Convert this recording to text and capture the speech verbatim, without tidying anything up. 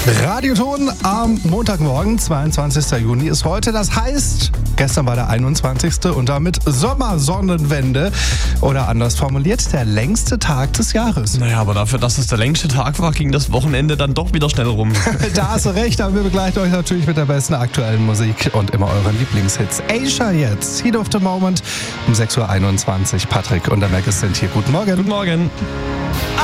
Radioton am Montagmorgen, zweiundzwanzigster Juni ist heute. Das heißt, gestern war der einundzwanzigste und damit Sommersonnenwende. Oder anders formuliert, der längste Tag des Jahres. Naja, aber dafür, dass es der längste Tag war, ging das Wochenende dann doch wieder schnell rum. Da hast du recht, aber wir begleiten euch natürlich mit der besten aktuellen Musik und immer euren Lieblingshits. Asia jetzt, Heat of the Moment um sechs Uhr einundzwanzig. Patrick und der Mac sind hier. Guten Morgen. Guten Morgen.